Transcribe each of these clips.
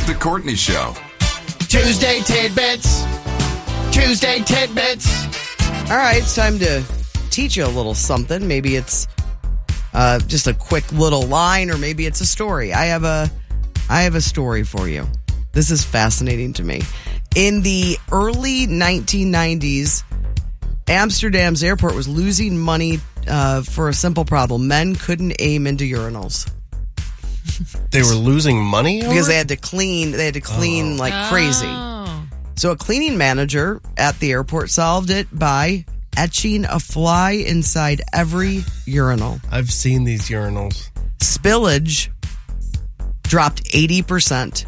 The Courtney Show. Tuesday Tidbits. Tuesday Tidbits. All right, it's time to teach you a little something. Maybe it's just a quick little line, or maybe it's a story. I have a story for you. This is fascinating to me. In the early 1990s, Amsterdam's airport was losing money for a simple problem. Men couldn't aim into urinals. They were losing money because they had to clean. They had to clean like crazy. So a cleaning manager at the airport solved it by etching a fly inside every urinal. I've seen these urinals. Spillage dropped 80%.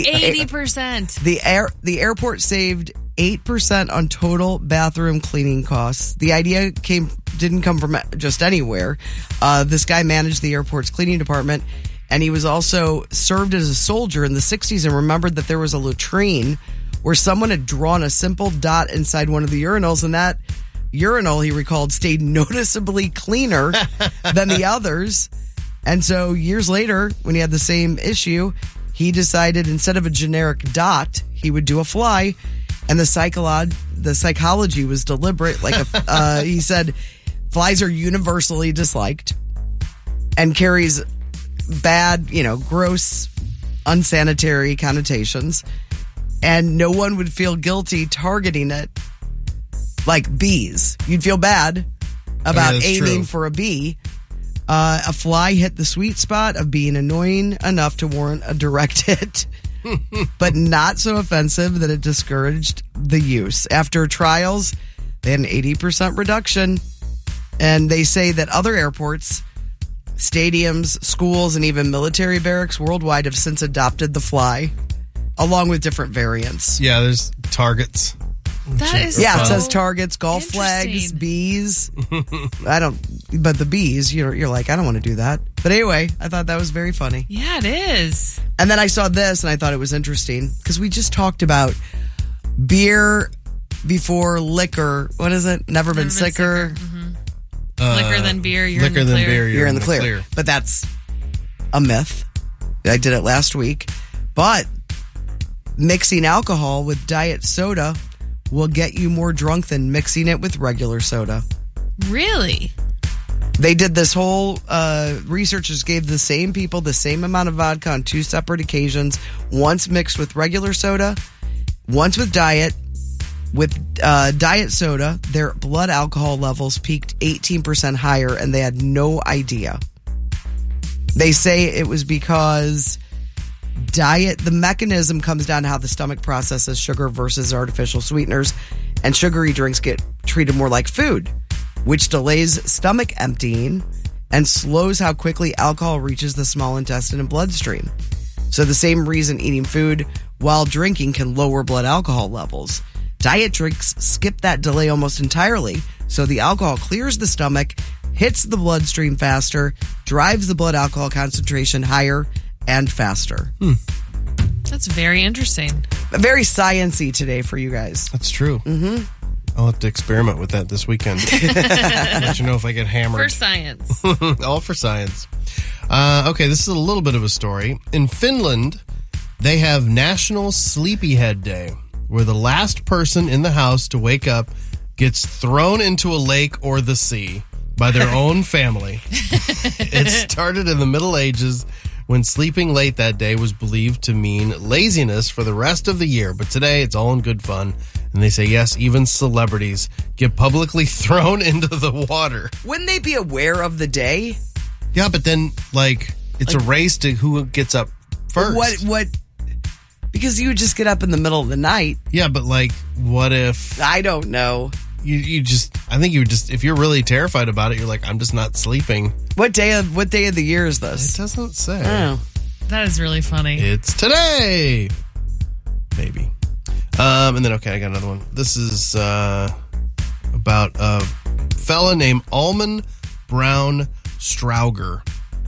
80%. The airport saved 8% on total bathroom cleaning costs. The idea didn't come from just anywhere. This guy managed the airport's cleaning department, and he was also served as a soldier in the 60s and remembered that there was a latrine where someone had drawn a simple dot inside one of the urinals, and that urinal, he recalled, stayed noticeably cleaner than the others. And so years later, when he had the same issue, he decided instead of a generic dot, he would do a fly. And the psychology was deliberate. He said, flies are universally disliked and carries bad, gross, unsanitary connotations. And no one would feel guilty targeting it like bees. You'd feel bad about aiming for a bee. A fly hit the sweet spot of being annoying enough to warrant a direct hit, but not so offensive that it discouraged the use. After trials, they had an 80% reduction. And they say that other airports, stadiums, schools, and even military barracks worldwide have since adopted the fly, along with different variants. Yeah, there's targets. That is it says targets, golf flags, bees. But the bees, you're like, I don't want to do that. But anyway, I thought that was very funny. Yeah, it is. And then I saw this and I thought it was interesting because we just talked about beer before liquor. What is it? Never been sicker. Mm-hmm. Liquor than beer, you're in the clear. You're in the clear. But that's a myth. I did it last week. But mixing alcohol with diet soda will get you more drunk than mixing it with regular soda. Really? They did this whole, researchers gave the same people the same amount of vodka on two separate occasions, once mixed with regular soda, once with diet. With diet soda, their blood alcohol levels peaked 18% higher, and they had no idea. They say it was because the mechanism comes down to how the stomach processes sugar versus artificial sweeteners, and sugary drinks get treated more like food, which delays stomach emptying and slows how quickly alcohol reaches the small intestine and bloodstream. So the same reason eating food while drinking can lower blood alcohol levels. Diet drinks skip that delay almost entirely, so the alcohol clears the stomach, hits the bloodstream faster, drives the blood alcohol concentration higher and faster. That's very interesting. Very science-y today for you guys. That's true. Mm-hmm. I'll have to experiment with that this weekend. Let you know if I get hammered. For science. All for science. Okay, this is a little bit of a story. In Finland, they have National Sleepyhead Day, where the last person in the house to wake up gets thrown into a lake or the sea by their own family. It started in the Middle Ages when sleeping late that day was believed to mean laziness for the rest of the year. But today, it's all in good fun. And they say, yes, even celebrities get publicly thrown into the water. Wouldn't they be aware of the day? Yeah, but then, it's a race to who gets up first. What? Because you would just get up in the middle of the night. Yeah, but what if... I don't know. I think you would just, if you're really terrified about it, you're like, I'm just not sleeping. What day of the year is this? It doesn't say. Oh. That is really funny. It's today. Maybe. And then, okay, I got another one. This is about a fella named Alman Brown Strauger.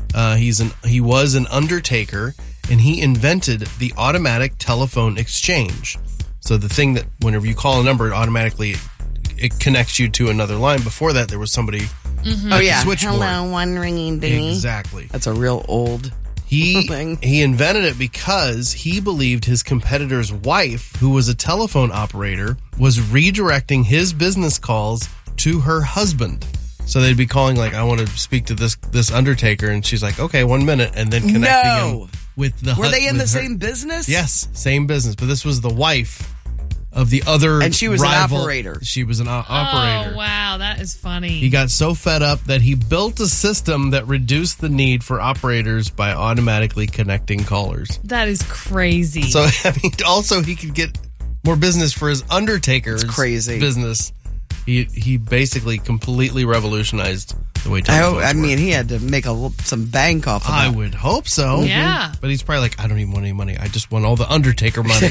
He was an undertaker, and he invented the automatic telephone exchange. So the thing that whenever you call a number, it automatically it connects you to another line. Before that, there was somebody at the switchboard. Hello, one ringing dingy. Exactly. That's a real old Something. invented it because he believed his competitor's wife, who was a telephone operator, was redirecting his business calls to her husband. So they'd be calling like, I want to speak to this undertaker, and she's like, okay, 1 minute, and then connecting him with the. Were they in the her same business? Yes, same business, but this was the wife of the other, and she was rival. an operator. She was an operator. Oh, wow. That is funny. He got so fed up that he built a system that reduced the need for operators by automatically connecting callers. That is crazy. So, I mean, also he could get more business for his undertaker's crazy business. He basically completely revolutionized the way telephones work. He had to make some bank off of that. I would hope so. Yeah. But he's probably like, I don't even want any money. I just want all the Undertaker money.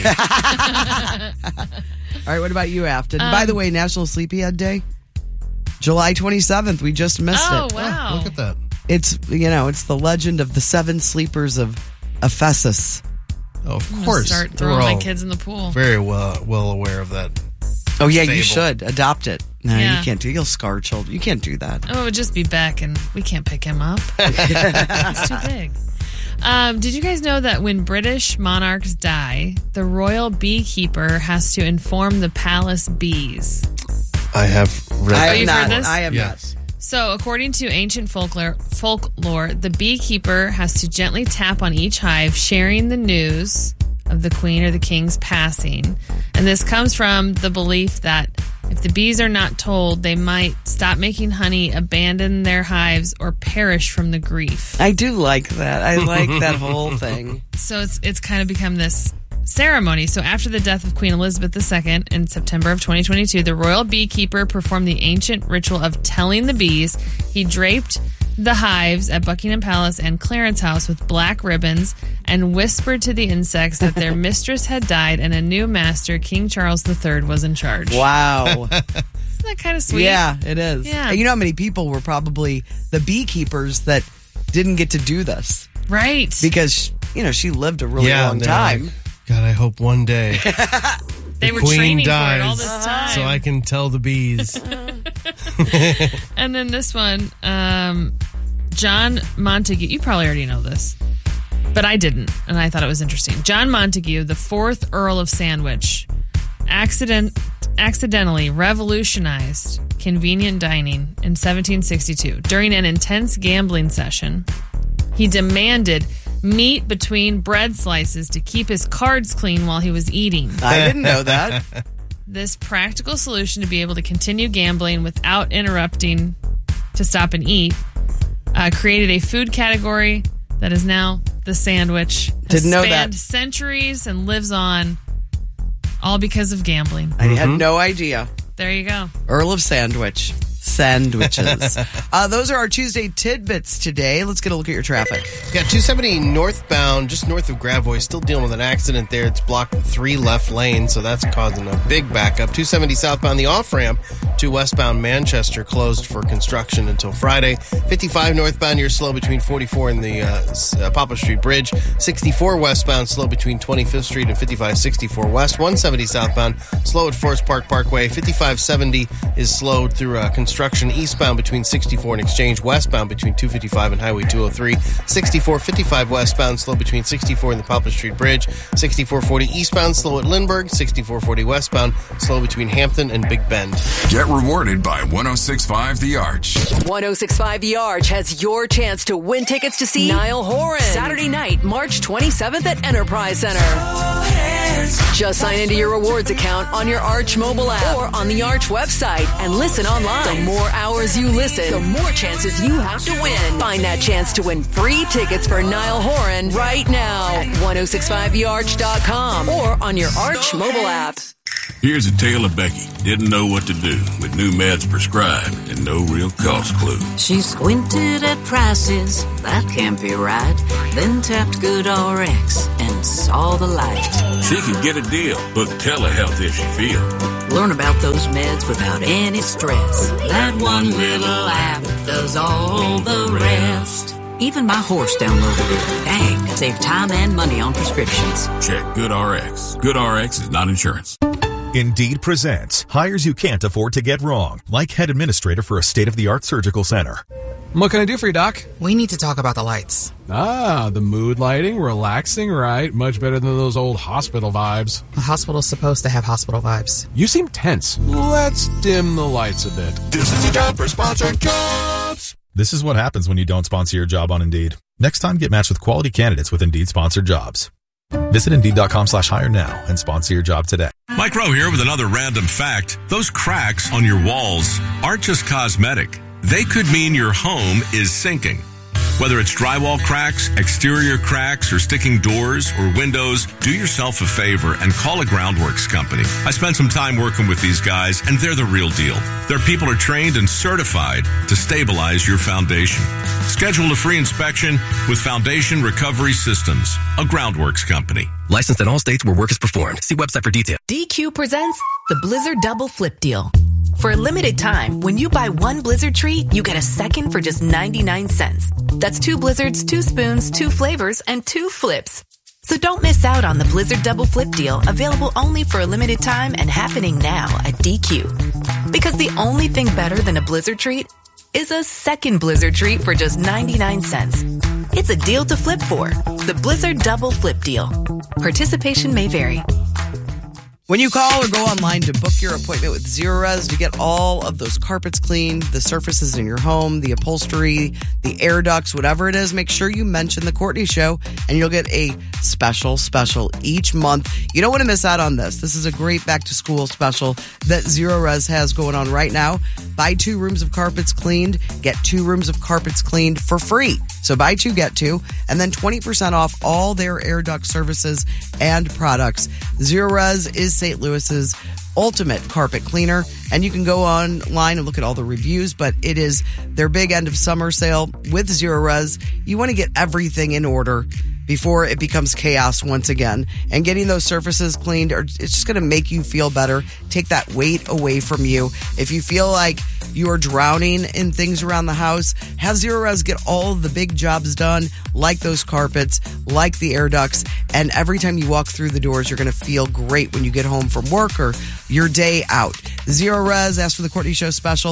All right, what about you, Afton? By the way, National Sleepyhead Day, July 27th. We just missed it. Oh, wow. Look at that. It's the legend of the 7 sleepers of Ephesus. Oh, of I'm gonna course. start We're throwing my all kids in the pool. very well aware of that. Oh, yeah, you Fable. should adopt it. No, Yeah. you can't do. You'll scar children. You can't do that. Oh, it would just be Beck, and we can't pick him up. It's too big. Did you guys know that when British monarchs die, the royal beekeeper has to inform the palace bees? I have read you've heard this? I have Yes. So, according to ancient folklore, the beekeeper has to gently tap on each hive, sharing the news of the queen or the king's passing. And this comes from the belief that if the bees are not told, they might stop making honey, abandon their hives, or perish from the grief. I do like that. I like that whole thing. So it's kind of become this ceremony. So after the death of Queen Elizabeth II in September of 2022, the royal beekeeper performed the ancient ritual of telling the bees. He draped the hives at Buckingham Palace and Clarence House with black ribbons and whispered to the insects that their mistress had died and a new master, King Charles III, was in charge. Wow. Isn't that kind of sweet? Yeah, it is. Yeah. And you know how many people were probably the beekeepers that didn't get to do this Right. because, she lived a really long they're time. like, God, I hope one day They were Queen training dies for it all this time. so I can tell the bees. And then this one, John Montague. You probably already know this, but I didn't, and I thought it was interesting. John Montague, the 4th Earl of Sandwich, accidentally revolutionized convenient dining in 1762. During an intense gambling session, he demanded meat between bread slices to keep his cards clean while he was eating. I didn't know that. This practical solution to be able to continue gambling without interrupting to stop and eat created a food category that is now the sandwich. Didn't know spanned that. centuries and lives on, all because of gambling. I had no idea. There you go. Earl of Sandwich. Sandwiches. Those are our Tuesday tidbits today. Let's get a look at your traffic. Yeah, 270 northbound, just north of Gravois, still dealing with an accident there. It's blocked 3 left lanes, so that's causing a big backup. 270 southbound, the off-ramp to westbound Manchester closed for construction until Friday. 55 northbound, you're slow between 44 and the Papa Street Bridge. 64 westbound, slow between 25th Street and 5564 west. 170 southbound, slow at Forest Park Parkway. 5570 is slowed through construction eastbound between 64 and Exchange, westbound between 255 and Highway 203. 6455 westbound, slow between 64 and the Papa Street Bridge. 6440 eastbound, slow at Lindbergh. 6440 westbound, slow between Hampton and Big Bend. Get rewarded by 106.5 The Arch. 106.5 The Arch has your chance to win tickets to see Niall Horan Saturday night, March 27th at Enterprise Center. Just sign into your rewards account on your Arch mobile app or on the Arch website and listen online. The more hours you listen, the more chances you have to win. Find that chance to win free tickets for Niall Horan right now. 1065thearch.com or on your Arch mobile app. Here's a tale of Becky. Didn't know what to do with new meds prescribed and no real cost clue. She squinted at prices, that can't be right. Then tapped GoodRx and saw the light. She could get a deal, book telehealth if she feel. Learn about those meds without any stress. That one little app does all the rest. Even my horse downloaded it. Dang, save time and money on prescriptions. Check GoodRx. GoodRx is not insurance. Indeed presents hires you can't afford to get wrong, like head administrator for a state-of-the-art surgical center. What can I do for you, Doc? We need to talk about the lights. Ah, the mood lighting, relaxing, right? Much better than those old hospital vibes. The hospital's supposed to have hospital vibes. You seem tense. Let's dim the lights a bit. This is the time for sponsored jobs. This is what happens when you don't sponsor your job on Indeed. Next time, get matched with quality candidates with Indeed sponsored jobs. Visit Indeed.com/hire now and sponsor your job today. Mike Rowe here with another random fact. Those cracks on your walls aren't just cosmetic. They could mean your home is sinking. Whether it's drywall cracks, exterior cracks, or sticking doors or windows, do yourself a favor and call a Groundworks company. I spent some time working with these guys, and they're the real deal. Their people are trained and certified to stabilize your foundation. Schedule a free inspection with Foundation Recovery Systems, a Groundworks company. Licensed in all states where work is performed. See website for details. DQ presents the Blizzard Double Flip Deal. For a limited time, when you buy one Blizzard treat, you get a second for just 99 cents. That's 2 Blizzards, 2 spoons, 2 flavors, and 2 flips. So don't miss out on the Blizzard Double Flip Deal, available only for a limited time and happening now at DQ. Because the only thing better than a Blizzard treat is a second Blizzard treat for just 99 cents. It's a deal to flip for. The Blizzard Double Flip Deal. Participation may vary. When you call or go online to book your appointment with Zerorez to get all of those carpets cleaned, the surfaces in your home, the upholstery, the air ducts, whatever it is, make sure you mention The Courtney Show and you'll get a special each month. You don't want to miss out on this. This is a great back-to-school special that Zerorez has going on right now. Buy 2 rooms of carpets cleaned, get 2 rooms of carpets cleaned for free. So buy 2, get 2, and then 20% off all their air duct services and products. Zerorez is St. Louis's ultimate carpet cleaner, and you can go online and look at all the reviews, but it is their big end of summer sale with Zerorez. You want to get everything in order before it becomes chaos once again. And getting those surfaces cleaned, it's just going to make you feel better, take that weight away from you. If you feel like you are drowning in things around the house, have Zerorez get all of the big jobs done, like those carpets, like the air ducts, and every time you walk through the doors, you're going to feel great when you get home from work or your day out. Zerorez, ask for the Courtney Show special,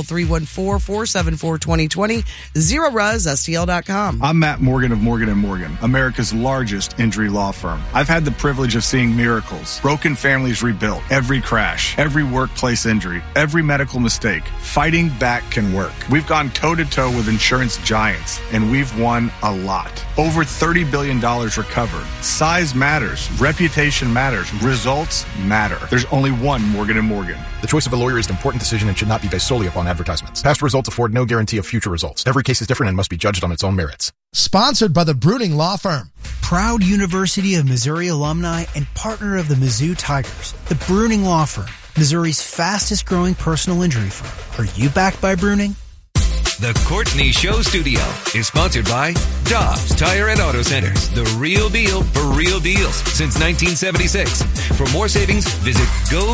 314-474-2020, ZerorezSTL.com. I'm Matt Morgan of Morgan & Morgan, America's largest injury law firm. I've had the privilege of seeing miracles, broken families rebuilt, every crash, every workplace injury, every medical mistake. Fighting back can work. We've gone toe-to-toe with insurance giants, and we've won a lot. Over $30 billion recovered. Size matters. Reputation matters. Results matter. There's only one Morgan & Morgan. The choice of a lawyer is an important decision and should not be based solely upon advertisements. Past results afford no guarantee of future results. Every case is different and must be judged on its own merits. Sponsored by the Bruning Law Firm. Proud University of Missouri alumni and partner of the Mizzou Tigers. The Bruning Law Firm, Missouri's fastest growing personal injury firm. Are you backed by Bruning? The Courtney Show Studio is sponsored by Dobbs Tire and Auto Centers. The real deal for real deals since 1976. For more savings, visit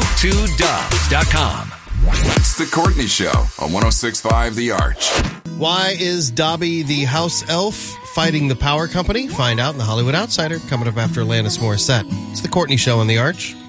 GoToDobbs.com. It's The Courtney Show on 106.5 The Arch. Why is Dobby the house elf fighting the power company? Find out in The Hollywood Outsider, coming up after Alanis Morissette. It's The Courtney Show on The Arch.